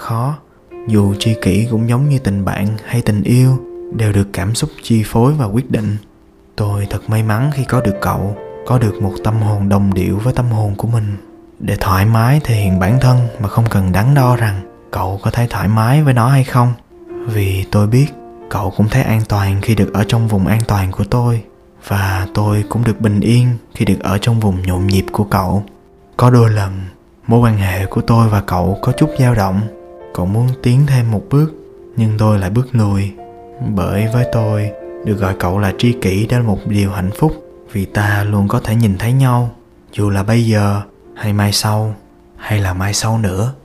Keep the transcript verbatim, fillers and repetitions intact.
khó. Dù tri kỷ cũng giống như tình bạn hay tình yêu, đều được cảm xúc chi phối và quyết định. Tôi thật may mắn khi có được cậu, có được một tâm hồn đồng điệu với tâm hồn của mình, để thoải mái thể hiện bản thân mà không cần đắn đo rằng cậu có thấy thoải mái với nó hay không. Vì tôi biết cậu cũng thấy an toàn khi được ở trong vùng an toàn của tôi, và tôi cũng được bình yên khi được ở trong vùng nhộn nhịp của cậu. Có đôi lần mối quan hệ của tôi và cậu có chút dao động. Cậu muốn tiến thêm một bước, nhưng tôi lại bước lùi. Bởi với tôi, được gọi cậu là tri kỷ đã là một điều hạnh phúc, vì ta luôn có thể nhìn thấy nhau, dù là bây giờ hay mai sau hay là mai sau nữa.